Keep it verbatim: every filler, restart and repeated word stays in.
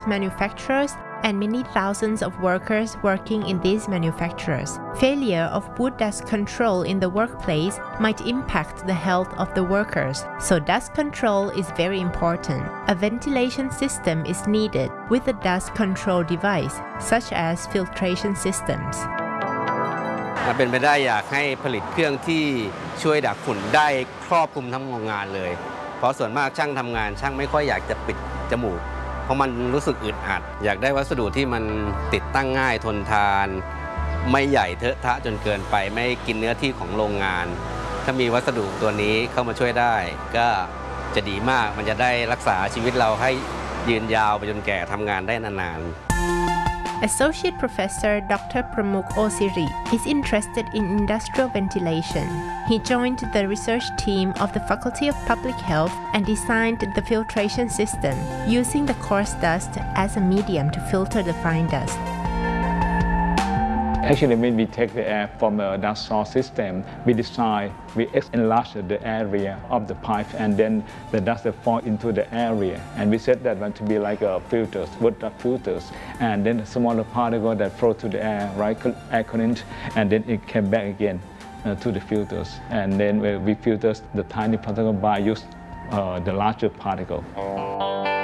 manufacturers and many thousands of workers working in these manufacturers. Failure of good dust control in the workplace might impact the health of the workers, so dust control is very important. A ventilation system is needed with a dust control device, such as filtration systems. ถ้าเป็นไปได้อยากให้ผลิตเครื่องที่ช่วยดักฝุ่นได้ครอบคลุมทั้งโรงงานเลยเพราะส่วนมากช่างทำงานช่างไม่ค่อยอยากจะปิดจมูกเพราะมันรู้สึกอึดอัดอยากได้วัสดุที่มันติดตั้งง่ายทนทานไม่ใหญ่เทอะทะจนเกินไปไม่กินเนื้อที่ของโรงงานถ้ามีวัสดุตัวนี้เข้ามาช่วยได้ก็จะดีมากมันจะได้รักษาชีวิตเราให้ยืนยาวไปจนแก่ทำงานได้นานๆ Associate Professor Doctor Pramukh Osiri is interested in industrial ventilation. He joined the research team of the Faculty of Public Health and designed the filtration system, using the coarse dust as a medium to filter the fine dust. Actually, when we take the air from a dust source system, we design, we enlarge the area of the pipe, and then the dust fall into the area. And we set that one to be like a filters, wood filters, and then a smaller particle that flow to the air, right, air current, and then it came back again uh, to the filters. And then we filter the tiny particle by use uh, the larger particle.